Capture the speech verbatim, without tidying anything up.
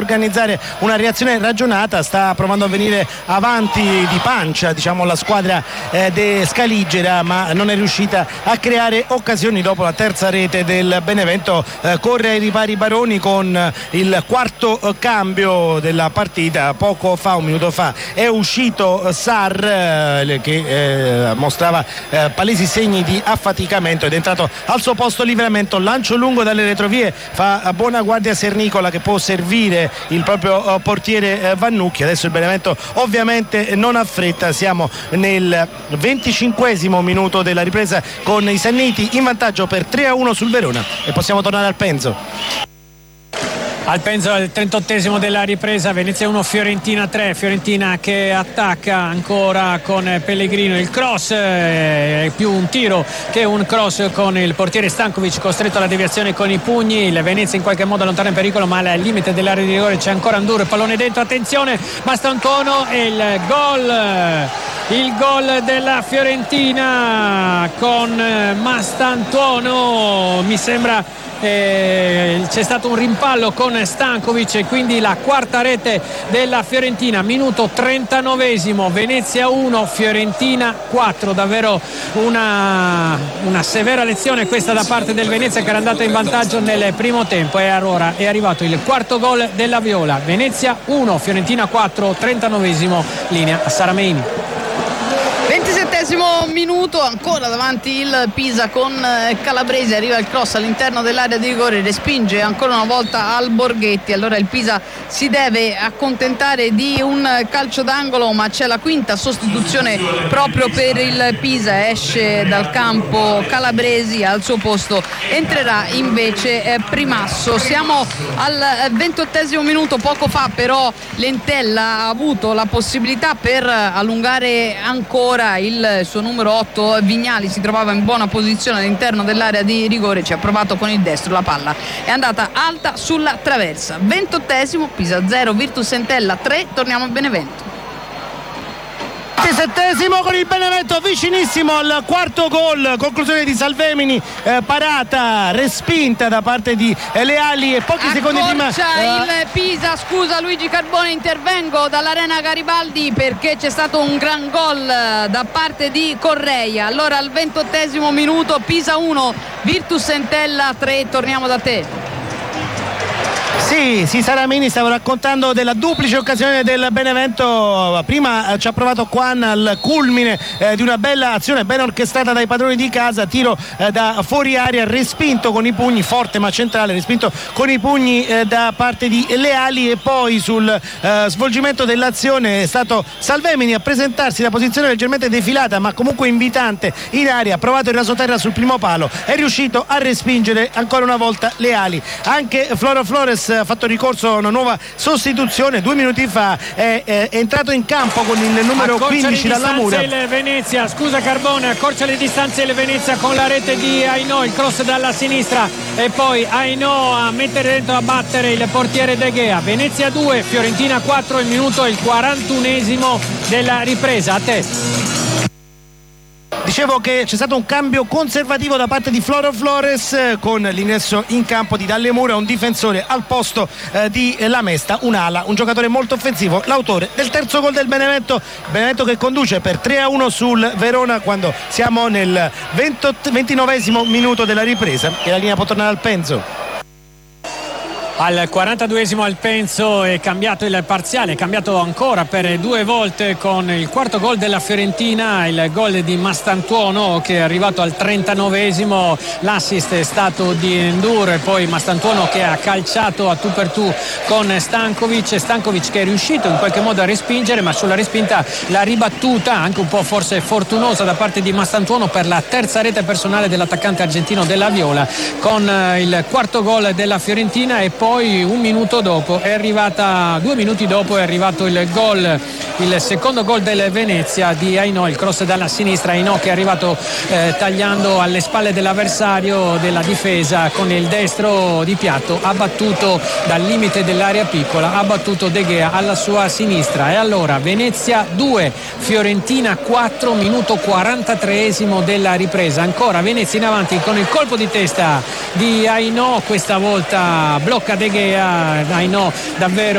organizzare una reazione ragionata, sta provando a venire avanti di pancia, diciamo, la squadra eh, de Scaligera, ma non è riuscita a creare occasioni. Dopo la terza rete del Benevento eh, corre ai ripari Baroni con il quarto eh, cambio della partita. Poco fa, un minuto fa, è uscito Sar eh, che eh, mostrava eh, palesi segni di affaticamento, ed è entrato al suo posto Livramento. Lancio lungo dalle retrovie, fa buona guardia Sernicola che può servire il proprio uh, portiere uh, Vannucchi. Adesso il Benevento ovviamente non ha fretta, siamo nel venticinquesimo minuto della ripresa con i Sanniti in vantaggio per tre a uno sul Verona, e possiamo tornare al Penzo. Al Penzo al trentottesimo della ripresa, Venezia uno Fiorentina tre, Fiorentina che attacca ancora con Pellegrino, il cross è più un tiro che un cross con il portiere Stankovic costretto alla deviazione con i pugni. Il Venezia in qualche modo allontana in pericolo, ma al limite dell'area di rigore c'è ancora Anduro, il pallone dentro, attenzione, Mastantuono e il gol il gol della Fiorentina con Mastantuono. Mi sembra Eh, c'è stato un rimpallo con Stankovic e quindi la quarta rete della Fiorentina. Minuto trentanovesimo, Venezia uno Fiorentina quattro. Davvero una, una severa lezione questa da parte del Venezia, che era andata in vantaggio nel primo tempo, e allora è arrivato il quarto gol della Viola. Venezia uno Fiorentina quattro, trentanovesimo, linea a Sarameini. ventisettesimo minuto, ancora davanti il Pisa con Calabresi, arriva il cross all'interno dell'area di rigore, respinge ancora una volta al Borghetti. Allora il Pisa si deve accontentare di un calcio d'angolo, ma c'è la quinta sostituzione proprio per il Pisa, esce dal campo Calabresi, al suo posto entrerà invece Primasso. Siamo al ventottesimo minuto, poco fa però Lentella ha avuto la possibilità per allungare ancora il suo numero otto Vignali, si trovava in buona posizione all'interno dell'area di rigore, ci ha provato con il destro, la palla è andata alta sulla traversa. Ventottesimo, Pisa zero, Virtus Entella tre, torniamo a Benevento. ventisettesimo con il Benevento vicinissimo al quarto gol, conclusione di Salvemini, eh, parata respinta da parte di eh, Leali, e pochi Accorcia secondi prima eh... il Pisa, scusa Luigi Carbone, intervengo dall'Arena Garibaldi perché c'è stato un gran gol da parte di Correia. Allora al ventottesimo minuto, Pisa uno Virtus Entella tre, torniamo da te. Sì, sì, Saramini stavo raccontando della duplice occasione del Benevento. Prima eh, ci ha provato Quan al culmine eh, di una bella azione ben orchestrata dai padroni di casa, tiro eh, da fuori area, respinto con i pugni, forte ma centrale, respinto con i pugni eh, da parte di Leali, e poi sul eh, svolgimento dell'azione è stato Salvemini a presentarsi da posizione leggermente defilata ma comunque invitante in area, ha provato il rasoterra sul primo palo, è riuscito a respingere ancora una volta Leali. Anche Floro Flores ha fatto ricorso a una nuova sostituzione, due minuti fa è, è, è entrato in campo con il numero accorcia quindici dalla Mura. Il Venezia, scusa Carbone, accorcia le distanze il Venezia con la rete di Ainò, il cross dalla sinistra e poi Ainò a mettere dentro, a battere il portiere De Gea. Venezia due, Fiorentina quattro, il minuto è il quarantunesimo della ripresa. A te. Dicevo che c'è stato un cambio conservativo da parte di Floro Flores eh, con l'ingresso in campo di Dalle Mura, un difensore al posto eh, di Lamesta, un'ala, un giocatore molto offensivo, l'autore del terzo gol del Benevento. Benevento che conduce per tre a uno sul Verona quando siamo nel ventinovesimo minuto della ripresa, e la linea può tornare al Penzo. Al quarantaduesimo al Penzo è cambiato il parziale, è cambiato ancora per due volte con il quarto gol della Fiorentina, il gol di Mastantuono che è arrivato al trentanovesimo, l'assist è stato di Enduro e poi Mastantuono che ha calciato a tu per tu con Stankovic, Stankovic che è riuscito in qualche modo a respingere, ma sulla respinta la ribattuta anche un po' forse fortunosa da parte di Mastantuono per la terza rete personale dell'attaccante argentino della Viola, con il quarto gol della Fiorentina. E poi Poi un minuto dopo è arrivata, due minuti dopo è arrivato il gol, il secondo gol del Venezia di Ainò, il cross dalla sinistra, Ainò che è arrivato eh, tagliando alle spalle dell'avversario della difesa con il destro di piatto, ha battuto dal limite dell'area piccola, ha battuto De Gea alla sua sinistra. E allora Venezia due, Fiorentina quattro, minuto quarantatreesimo della ripresa, ancora Venezia in avanti con il colpo di testa di Ainò, questa volta blocca De Gea, Ainò davvero